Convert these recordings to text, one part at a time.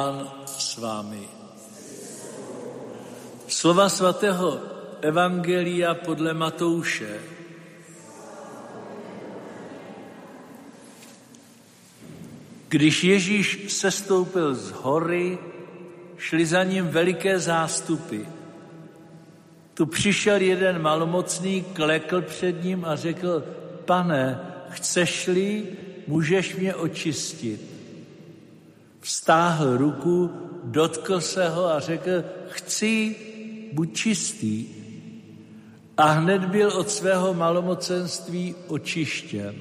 Pán s vámi. Slova svatého Evangelia podle Matouše. Když Ježíš sestoupil z hory, šli za ním veliké zástupy. Tu přišel jeden malomocný, klekl před ním a řekl: Pane, chceš-li, můžeš mě očistit. Vztáhl ruku, dotkl se ho a řekl: Chci, buď čistý. A hned byl od svého malomocenství očištěn.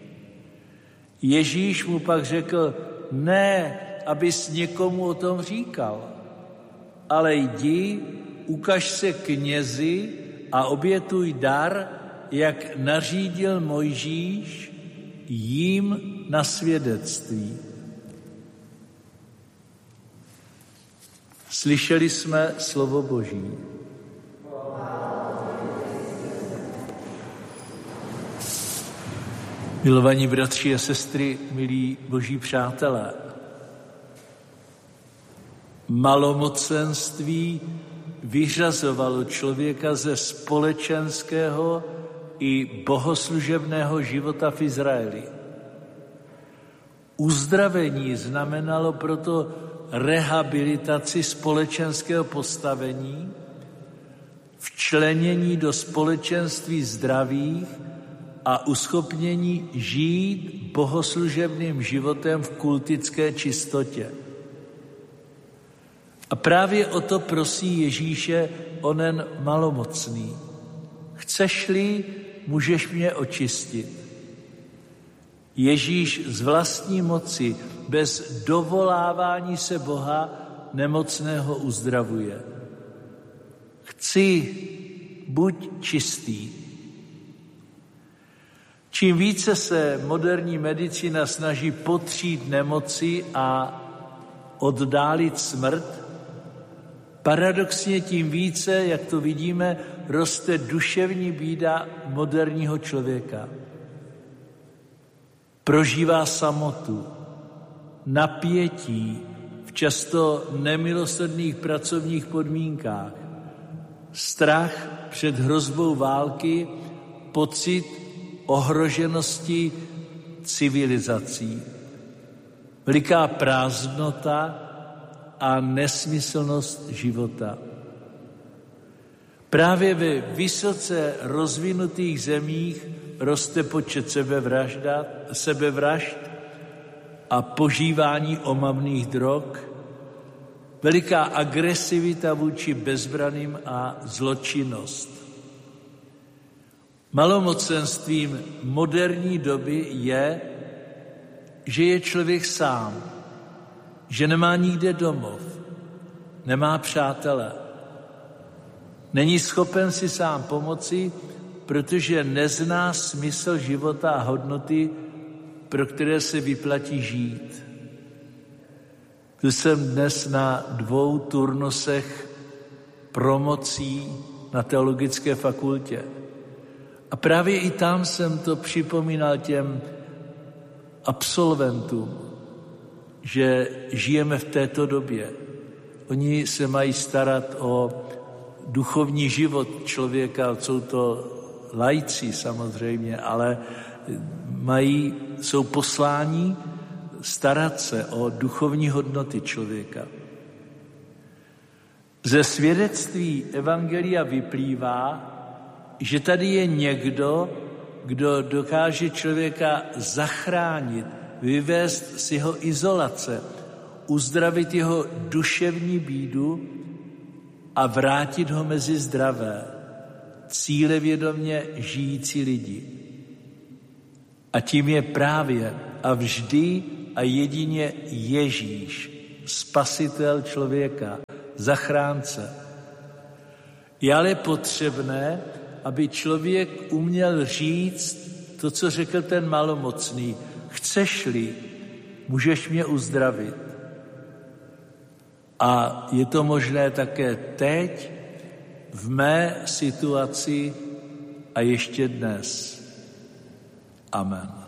Ježíš mu pak řekl: Ne, abys někomu o tom říkal, ale jdi, ukaž se knězi a obětuj dar, jak nařídil Mojžíš, jim na svědectví. Slyšeli jsme slovo Boží. Milovaní bratři a sestry, milí Boží přátelé, malomocenství vyřazovalo člověka ze společenského i bohoslužebného života v Izraeli. Uzdravení znamenalo proto rehabilitaci společenského postavení, včlenění do společenství zdravých a uschopnění žít bohoslužebným životem v kultické čistotě. A právě o to prosí Ježíše onen malomocný. Chceš-li, můžeš mě očistit. Ježíš z vlastní moci, bez dovolávání se Boha, nemocného uzdravuje. Chci, buď čistý. Čím více se moderní medicína snaží potřít nemoci a oddálit smrt, paradoxně tím více, jak to vidíme, roste duševní bída moderního člověka. Prožívá samotu, napětí v často nemilosrdných pracovních podmínkách, strach před hrozbou války, pocit ohroženosti civilizací, veliká prázdnota a nesmyslnost života. Právě ve vysoce rozvinutých zemích roste počet sebevražd a požívání omamných drog, veliká agresivita vůči bezbranným a zločinnost. Malomocenstvím moderní doby je, že je člověk sám, že nemá nikde domov, nemá přátele, není schopen si sám pomoci, protože nezná smysl života a hodnoty, pro které se vyplatí žít. Tu jsem dnes na 2 turnusech promocí na teologické fakultě. A právě i tam jsem to připomínal těm absolventům, že žijeme v této době. Oni se mají starat o duchovní život člověka, jsou to laici samozřejmě, ale jsou posláni starat se o duchovní hodnoty člověka. Ze svědectví Evangelia vyplývá, že tady je někdo, kdo dokáže člověka zachránit, vyvést z jeho izolace, uzdravit jeho duševní bídu a vrátit ho mezi zdravé, cílevědomě žijící lidi. A tím je právě a vždy a jedině Ježíš, spasitel člověka, zachránce. Je ale potřebné, aby člověk uměl říct to, co řekl ten malomocný. Chceš-li, můžeš mě uzdravit. A je to možné také teď, v mé situaci a ještě dnes. Amen.